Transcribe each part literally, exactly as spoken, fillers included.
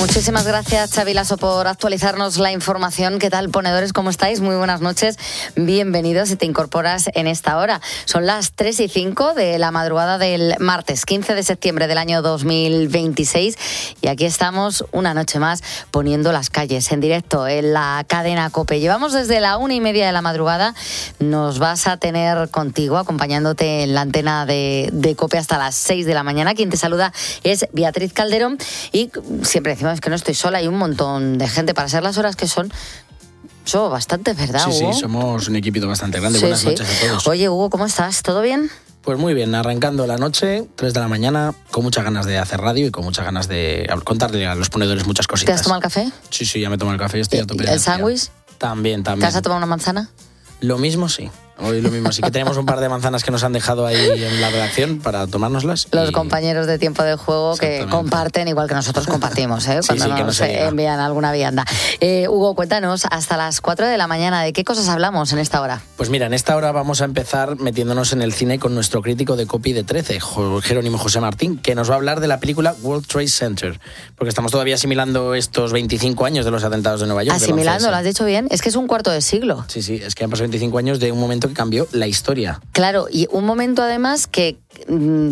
Muchísimas gracias, Xavi Lasso, por actualizarnos la información. ¿Qué tal, ponedores? ¿Cómo estáis? Muy buenas noches. Bienvenidos si te incorporas en esta hora. Son las tres y cinco de la madrugada del martes quince de septiembre del año dos mil veintiséis y aquí estamos una noche más poniendo las calles en directo en la cadena COPE. Llevamos desde la una y media de la madrugada. Nos vas a tener contigo, acompañándote en la antena de, de COPE hasta las seis de la mañana. Quien te saluda es Beatriz Calderón y siempre decimos es que no estoy sola, hay un montón de gente. Para ser las horas que son, somos bastantes, ¿verdad, sí, Hugo? Sí, somos un equipito bastante grande. Sí, Buenas sí. noches a todos. Oye, Hugo, ¿cómo estás? ¿Todo bien? Pues muy bien, arrancando la noche, tres de la mañana, con muchas ganas de hacer radio y con muchas ganas de contarle a los ponedores muchas cositas. ¿Te has tomado el café? Sí, sí, ya me tomo el café, estoy a tope de ¿El sándwich? También, también. ¿Te has tomado una manzana? Lo mismo sí. Hoy lo mismo, sí que tenemos un par de manzanas que nos han dejado ahí en la redacción para tomárnoslas. Los y... compañeros de Tiempo de Juego que comparten igual que nosotros compartimos, ¿eh? Cuando sí, sí, nos que no se envían alguna vianda. Eh, Hugo, cuéntanos, hasta las cuatro de la mañana, ¿de qué cosas hablamos en esta hora? Pues mira, en esta hora vamos a empezar metiéndonos en el cine con nuestro crítico de Copy de trece, Jerónimo José Martín, que nos va a hablar de la película World Trade Center, porque estamos todavía asimilando estos veinticinco años de los atentados de Nueva York. Asimilando, lo has dicho bien, es que es un cuarto de siglo. Sí, sí, es que han pasado veinticinco años de un momento que cambió la historia. Claro, y un momento además que mm,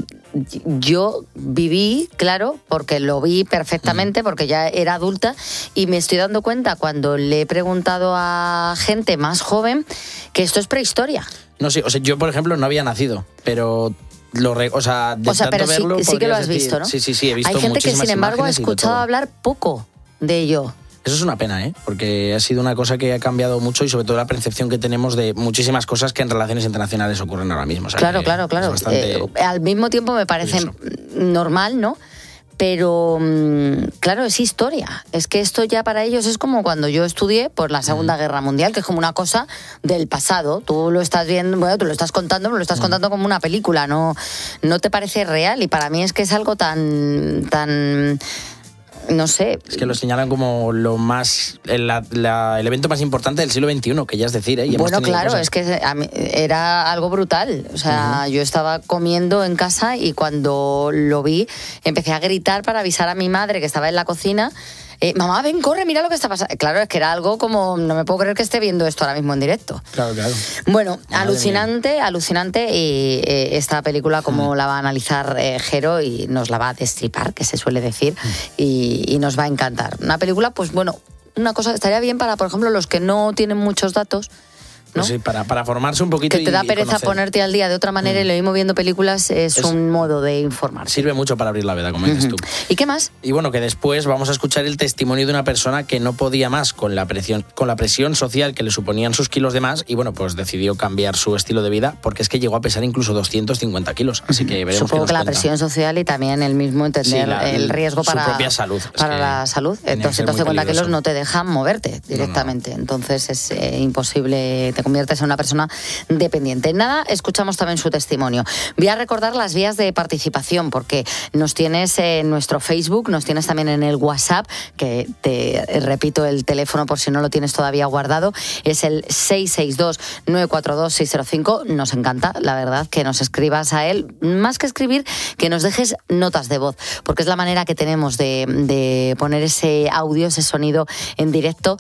yo viví, claro, porque lo vi perfectamente, mm. porque ya era adulta, y me estoy dando cuenta cuando le he preguntado a gente más joven que esto es prehistoria. No, sí, o sea, yo por ejemplo no había nacido, pero... Lo re, o sea, de o sea, tanto pero sí, verlo, sí que lo has decir, visto, ¿no? Sí, sí, sí, he visto. Hay gente que sin embargo ha escuchado y hablar poco de ello. Eso es una pena, ¿eh? Porque ha sido una cosa que ha cambiado mucho y sobre todo la percepción que tenemos de muchísimas cosas que en relaciones internacionales ocurren ahora mismo. O sea, claro, claro, claro. Bastante... Eh, al mismo tiempo me parece curioso. Normal, ¿no? Pero, claro, es historia. Es que esto ya para ellos es como cuando yo estudié por la Segunda mm. Guerra Mundial, que es como una cosa del pasado. Tú lo estás viendo, bueno, tú lo estás contando, pero lo estás mm. contando como una película, no, no te parece real. Y para mí es que es algo tan... tan no sé. Es que lo señalan como lo más el, la, el evento más importante del siglo veintiuno, que ya es decir, ¿eh? Y bueno, claro, cosas. Es que a mí era algo brutal. O sea, uh-huh. yo estaba comiendo en casa y cuando lo vi empecé a gritar para avisar a mi madre que estaba en la cocina. Eh, mamá, ven, corre, mira lo que está pasando. Claro, es que era algo como, no me puedo creer que esté viendo esto ahora mismo en directo. Claro, claro. Bueno, Madre alucinante, mía. alucinante y eh, esta película como mm. la va a analizar eh, Jero y nos la va a destripar, que se suele decir, mm. y, y nos va a encantar. Una película, pues bueno, una cosa estaría bien para, por ejemplo, los que no tienen muchos datos, ¿no? Pues sí, para, para formarse un poquito. Que te da y, pereza y ponerte al día de otra manera mm. y lo mismo viendo películas es, es un modo de informar. Sirve mucho para abrir la veda, como dices uh-huh. tú. ¿Y qué más? Y bueno, que después vamos a escuchar el testimonio de una persona que no podía más con la presión, con la presión social que le suponían sus kilos de más y bueno, pues decidió cambiar su estilo de vida porque es que llegó a pesar incluso doscientos cincuenta kilos. Así que veremos. Supongo qué nos que la cuenta. presión social y también el mismo entender sí, la, el riesgo para, su propia salud. para la salud. doscientos cincuenta kilos no te dejan moverte directamente. No, no. Entonces es eh, imposible, te conviertes en una persona dependiente. Nada, escuchamos también su testimonio. Voy a recordar las vías de participación porque nos tienes en nuestro Facebook, nos tienes también en el WhatsApp, que te repito el teléfono por si no lo tienes todavía guardado, es el seis seis dos, nueve cuatro dos, seis cero cinco. Nos encanta, la verdad, que nos escribas a él, más que escribir, que nos dejes notas de voz, porque es la manera que tenemos de, de poner ese audio, ese sonido en directo